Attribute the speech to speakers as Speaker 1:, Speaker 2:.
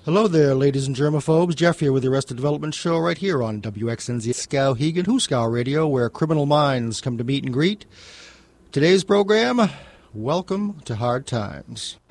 Speaker 1: Hello there, ladies and germaphobes. Jeff here with the Arrested Development Show right here on WXNZ Skowhegan, Huskow Radio, where criminal minds come to meet and greet. Today's program, Welcome to Hard Times.